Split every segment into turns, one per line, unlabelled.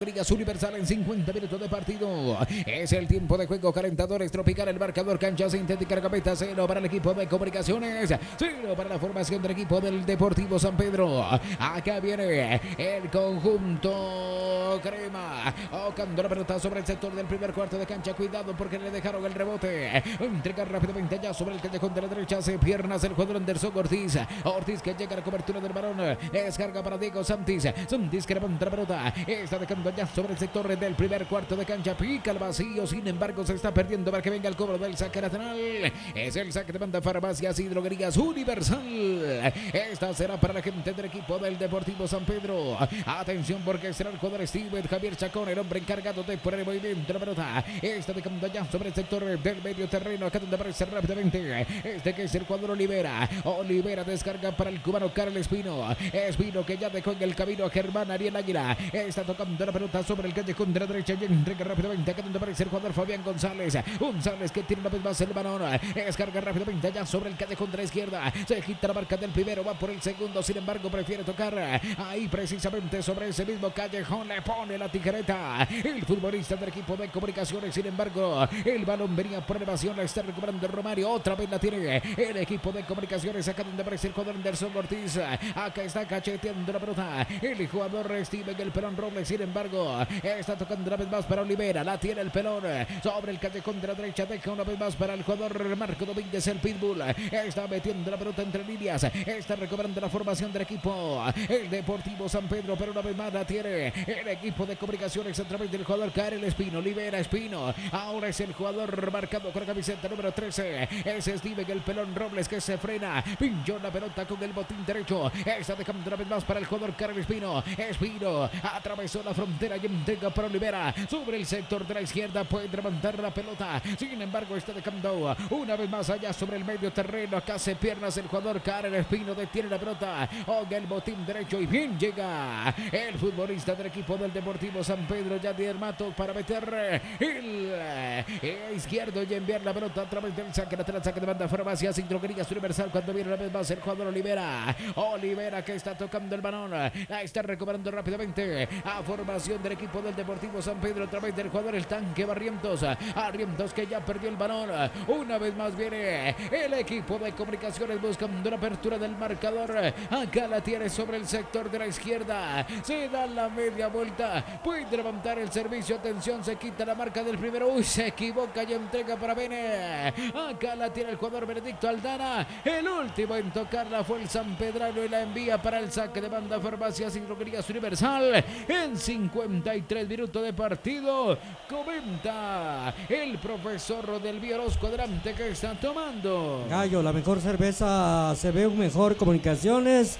Ligas Universal en 50 minutos de partido. Es el tiempo de juego. Calentadores Tropical, el marcador, cancha sintética, gaveta, 0 para el equipo de Comunicaciones, 0 para la formación del equipo del Deportivo San Pedro. Acá viene el conjunto crema. Ocando la pelota sobre el sector del primer cuarto de cancha. Cuidado porque le dejaron el rebote. Entrega rápidamente ya sobre el callejón de la derecha. Hace piernas el jugador Anderson Ortiz. Ortiz que llega a la cobertura del balón. Descarga para Diego Santis. Santis que levanta la pelota. Está dejando ya sobre el sector del primer cuarto de cancha. Pica el vacío, sin embargo se está perdiendo para que venga el cobro del saque lateral. Es el saque de banda. Farmacias y Droguerías Universal. Esta será para la gente del equipo del Deportivo San Pedro. Atención porque será el jugador Steven Javier Chacón, el hombre encargado de poner el movimiento de la pelota. Está dejando ya sobre el sector del medio terreno, acá donde aparece rápidamente este que es el jugador Olivera. Olivera descarga para el cubano Karel Espino. Espino que ya dejó en el camino a Germán Ariel Águila. Está tocando la pelota sobre el callejón de la derecha y entrega rápidamente acá donde aparece el jugador Fabián González. González que tiene una vez más el balón. Descarga rápidamente allá sobre el callejón de la izquierda. Se quita la marca del primero, va por el segundo, sin embargo prefiere tocar ahí precisamente sobre ese mismo callejón. Le pone la tijereta el futbolista del equipo de Comunicaciones, sin embargo el balón venía por elevación, la está recuperando Romario, otra vez la tiene el equipo de Comunicaciones, acá donde aparece el jugador Anderson Ortiz. Acá está cacheteando la pelota el jugador Steven el Pelón Robles, sin embargo está tocando una vez más para Olivera, la tiene el Pelón sobre el callejón de la derecha, deja una vez más para el jugador Marco Domínguez, el Pitbull. Está metiendo la pelota entre líneas, está recuperando la formación del equipo el Deportivo San Pedro, pero una vez más la tiene el equipo de Comunicaciones a través del jugador Karel Espino. Olivera Espino, ahora es el jugador marcado con la camiseta número 13, es Steven el Pelón Robles que se frena, pinchó la pelota con el botín derecho, está dejando una vez más para el jugador Karel Espino. Espino atravesó la frontera y entrega para Olivera sobre el sector de la izquierda, puede levantar la pelota, sin embargo está dejando una vez más allá sobre el medio terreno, acá se piernas el jugador Karel Espino, detiene la pelota con el botín derecho y bien llega el futbolista del equipo del Deportivo San Pedro, Yadier Matos, para meter el izquierdo y enviar la pelota a través del saque lateral, saque de banda. Farmacias y Droguerías Universal cuando viene una vez más el jugador Olivera. Olivera que está tocando el balón, la está recuperando rápidamente a formación del equipo del Deportivo San Pedro a través del jugador el tanque Barrientos. Barrientos que ya perdió el balón, una vez más viene el equipo de Comunicaciones buscando la apertura del marcador. Acá la tiene sobre el sector de la izquierda, se da la media vuelta, puede levantar el servicio, atención, se quita la marca del primero, uy, se equivoca y entrega para Bene. Acá la tiene el jugador Benedicto Aldana, el último en tocarla fue el San Pedrano y la envía para el saque de banda. Farmacias y Droguerías Universal en 53 minutos de partido. Comenta el profesor del Orozco Adelante que está tomando.
Gallo, la mejor cerveza, se ve un mejor Comunicaciones,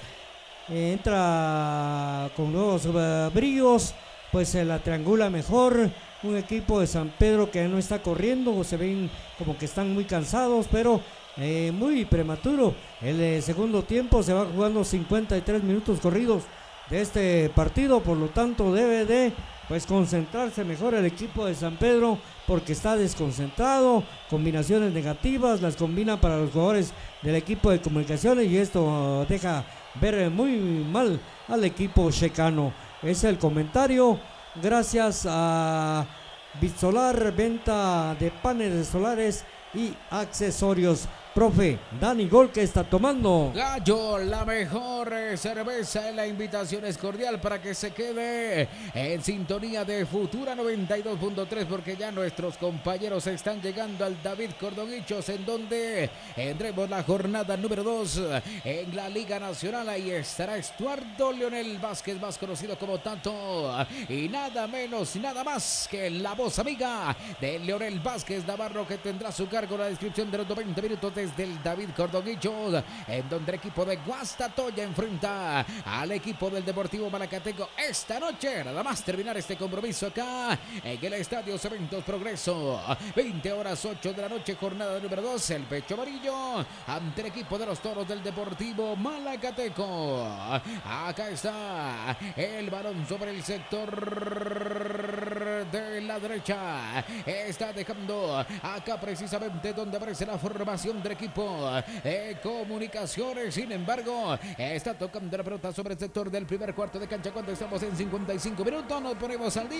entra con nuevos bríos, pues se la triangula mejor. Un equipo de San Pedro que no está corriendo, se ven como que están muy cansados, pero muy prematuro. El segundo tiempo se va jugando 53 minutos corridos de este partido, por lo tanto debe de pues concentrarse mejor el equipo de San Pedro porque está desconcentrado, combinaciones negativas las combina para los jugadores del equipo de Comunicaciones y esto deja ver muy mal al equipo checano. Es el comentario gracias a Bitsolar, venta de paneles solares y accesorios. Profe, Dani Gol, que está tomando.
Gallo, la mejor cerveza, la invitación es cordial para que se quede en sintonía de Futura 92.3 porque ya nuestros compañeros están llegando al David Cordonichos en donde tendremos la jornada número 2 en la Liga Nacional. Ahí estará Estuardo Leonel Vázquez, más conocido como Tato, y nada menos y nada más que la voz amiga de Leonel Vázquez Navarro, que tendrá a su cargo la descripción de los 90 minutos desde el David Cordonichos, en donde el equipo de Guastatoya enfrenta al equipo del Deportivo Malacateco esta noche, nada más terminar este compromiso acá en el Estadio Cementos Progreso. 20 horas 8 de la noche, jornada número 2, el pecho amarillo ante el equipo de los Toros del Deportivo Malacateco. Acá está el balón sobre el sector de la derecha. Está dejando acá precisamente donde aparece la formación del equipo Comunicaciones. Sin embargo, está tocando la pelota sobre el sector del primer cuarto de cancha cuando estamos en 55 minutos. Nos ponemos al día.